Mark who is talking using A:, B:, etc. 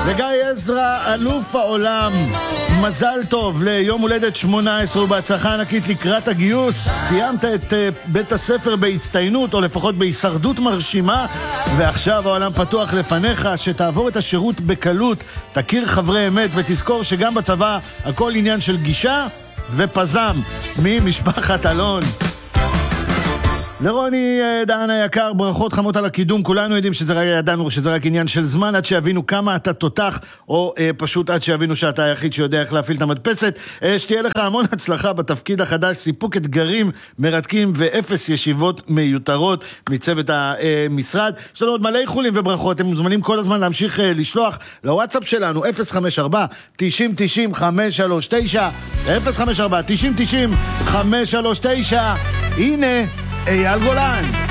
A: לגיא עזרא, אלוף העולם, מזל טוב ליום הולדת 18 ובהצלחה ענקית לקראת הגיוס. סיימת את בית הספר בהצטיינות או לפחות בהישרדות מרשימה, ועכשיו העולם פתוח לפניך, שתעבור את השירות בקלות, תכיר חברי אמת ותזכור שגם בצבא הכל עניין של גישה ופזם. ממשפחת אלון. לרוני דהן היקר, ברכות חמות על הקידום. כולנו יודעים ידענו שזה רק עניין של זמן עד שיבינו כמה אתה תותח, או פשוט עד שיבינו שאתה היחיד שיודע איך להפעיל את המדפסת. שתהיה לך המון הצלחה בתפקיד החדש, סיפוק אתגרים מרתקים ואפס ישיבות מיותרות מצוות המשרד. יש לנו עוד מלא איחולים וברכות, אתם מוזמנים כל הזמן להמשיך לשלוח לוואטסאפ שלנו 054-9090-539 054-9090-539. הנה אייל גולן.